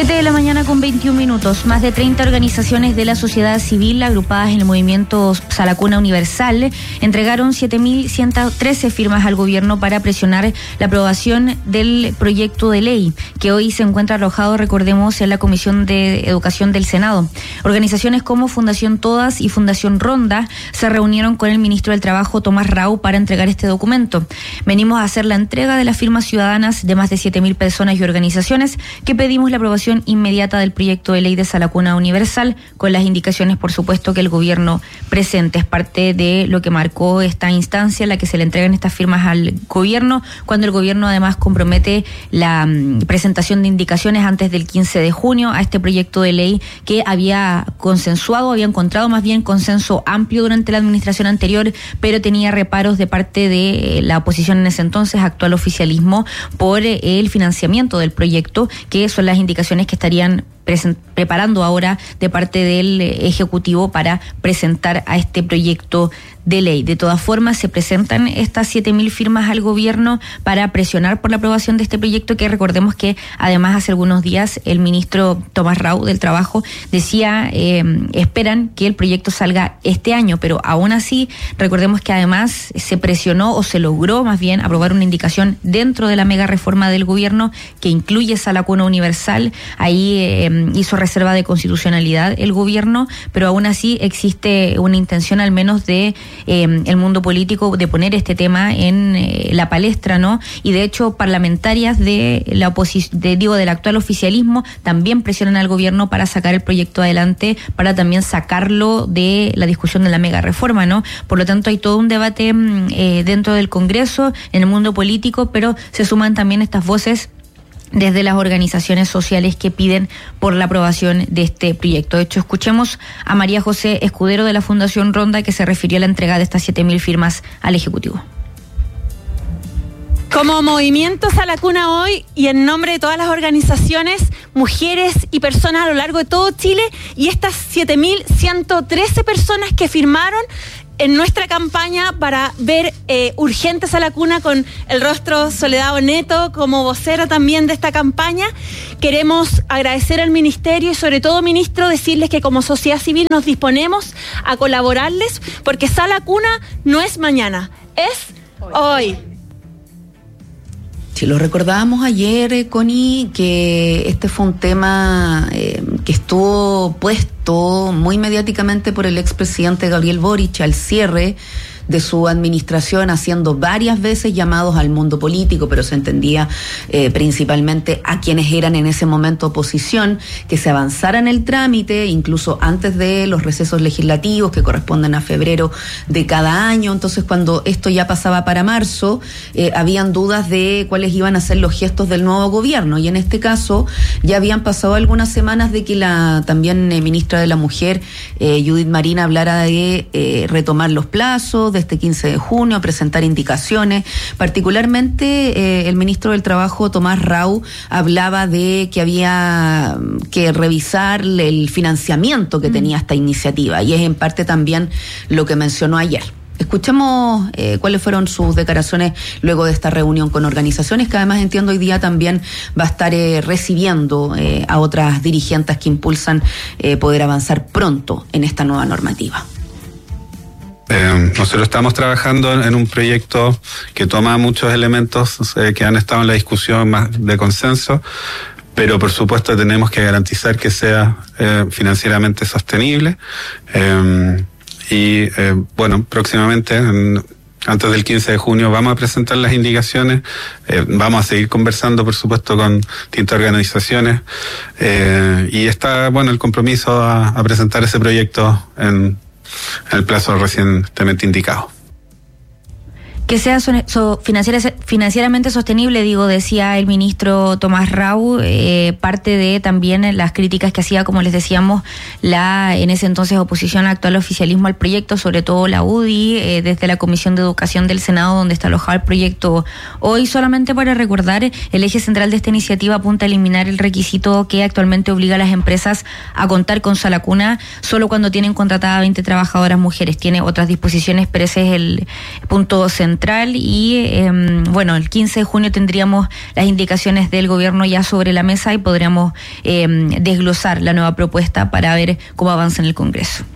7:21 a.m. Más de 30 organizaciones de la sociedad civil agrupadas en el movimiento Salacuna Universal entregaron 7.113 firmas al gobierno para presionar la aprobación del proyecto de ley que hoy se encuentra alojado, recordemos, en la Comisión de Educación del Senado. Organizaciones como Fundación Todas y Fundación Ronda se reunieron con el ministro del Trabajo, Tomás Rau, para entregar este documento. Venimos a hacer la entrega de las firmas ciudadanas de más de 7.000 personas y organizaciones que pedimos la aprobación inmediata del proyecto de ley de Salacuna Universal, con las indicaciones, por supuesto, que el gobierno presente. Es parte de lo que marcó esta instancia, en la que se le entregan estas firmas al gobierno, cuando el gobierno además compromete la presentación de indicaciones antes del 15 de junio a este proyecto de ley que había encontrado más bien consenso amplio durante la administración anterior, pero tenía reparos de parte de la oposición en ese entonces, actual oficialismo, por el financiamiento del proyecto, que son las indicaciones que estarían preparando ahora de parte del Ejecutivo para presentar a este proyecto de ley. De todas formas, se presentan estas 7.000 firmas al gobierno para presionar por la aprobación de este proyecto, que recordemos que además hace algunos días el ministro Tomás Rau del Trabajo decía esperan que el proyecto salga este año, pero aún así recordemos que además se presionó, o se logró más bien, aprobar una indicación dentro de la mega reforma del gobierno que incluye Salacuna Universal. Ahí hizo reserva de constitucionalidad el gobierno, pero aún así existe una intención, al menos de el mundo político, de poner este tema en la palestra, ¿no? Y de hecho parlamentarias de la oposición, del actual oficialismo, también presionan al gobierno para sacar el proyecto adelante, para también sacarlo de la discusión de la mega reforma, ¿no? Por lo tanto, hay todo un debate dentro del Congreso, en el mundo político, pero se suman también estas voces desde las organizaciones sociales que piden por la aprobación de este proyecto. De hecho, escuchemos a María José Escudero de la Fundación Ronda, que se refirió a la entrega de estas 7.000 firmas al Ejecutivo. Como Movimiento Salacuna hoy, y en nombre de todas las organizaciones, mujeres y personas a lo largo de todo Chile, y estas 7.113 personas que firmaron en nuestra campaña para ver urgente Salacuna, con el rostro Soledad Oneto como vocera también de esta campaña, queremos agradecer al Ministerio y sobre todo, ministro, decirles que como sociedad civil nos disponemos a colaborarles, porque Salacuna no es mañana, es hoy. Sí, lo recordábamos ayer, Connie, que este fue un tema que estuvo puesto muy mediáticamente por el expresidente Gabriel Boric al cierre de su administración, haciendo varias veces llamados al mundo político, pero se entendía principalmente a quienes eran en ese momento oposición, que se avanzara en el trámite, incluso antes de los recesos legislativos que corresponden a febrero de cada año. Entonces, cuando esto ya pasaba para marzo, habían dudas de cuáles iban a ser los gestos del nuevo gobierno, y en este caso ya habían pasado algunas semanas de que la también ministra de la Mujer, Judith Marín, hablara de retomar los plazos de este 15 de junio, presentar indicaciones. Particularmente el ministro del Trabajo, Tomás Rau, hablaba de que había que revisar el financiamiento que tenía esta iniciativa, y es en parte también lo que mencionó ayer. Escuchemos cuáles fueron sus declaraciones luego de esta reunión con organizaciones, que además entiendo hoy día también va a estar recibiendo a otras dirigentes que impulsan poder avanzar pronto en esta nueva normativa. Nosotros estamos trabajando en un proyecto que toma muchos elementos que han estado en la discusión más de consenso, pero por supuesto tenemos que garantizar que sea financieramente sostenible. Bueno, próximamente, antes del 15 de junio, vamos a presentar las indicaciones. Vamos a seguir conversando, por supuesto, con distintas organizaciones. Y está, bueno, el compromiso a presentar ese proyecto en el plazo recientemente indicado. Que sea financieramente sostenible, decía el ministro Tomás Rau, parte de también las críticas que hacía, como les decíamos, la en ese entonces oposición actual oficialismo al proyecto, sobre todo la UDI, desde la Comisión de Educación del Senado, donde está alojado el proyecto hoy. Solamente para recordar, el eje central de esta iniciativa apunta a eliminar el requisito que actualmente obliga a las empresas a contar con Salacuna solo cuando tienen contratada 20 trabajadoras mujeres. Tiene otras disposiciones, pero ese es el punto central. Central y bueno, el 15 de junio tendríamos las indicaciones del gobierno ya sobre la mesa y podríamos desglosar la nueva propuesta para ver cómo avanza en el Congreso.